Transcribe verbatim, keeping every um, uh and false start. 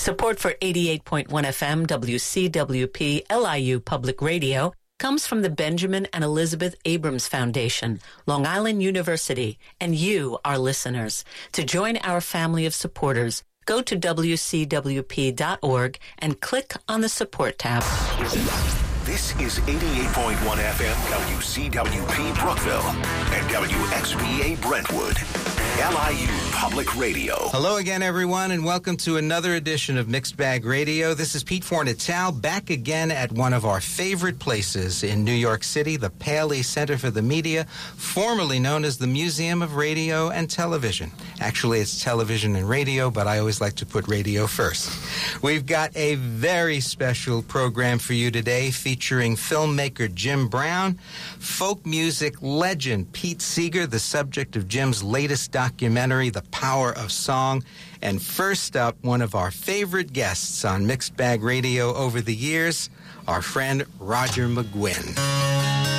Support for eighty-eight point one F M W C W P L I U Public Radio comes from the Benjamin and Elizabeth Abrams Foundation, Long Island University, and you, our listeners. To join our family of supporters, go to W C W P dot org and click on the Support tab. This is eighty-eight point one F M W C W P Brookville and W X B A Brentwood. L I U Public Radio. Hello again, everyone, and welcome to another edition of Mixed Bag Radio. This is Pete Fornatale, back again at one of our favorite places in New York City, the Paley Center for the Media, formerly known as the Museum of Radio and Television. Actually, it's television and radio, but I always like to put radio first. We've got a very special program for you today, featuring filmmaker Jim Brown, folk music legend Pete Seeger, the subject of Jim's latest documentary, The Power of Song. And first up, one of our favorite guests on Mixed Bag Radio over the years, our friend Roger McGuinn.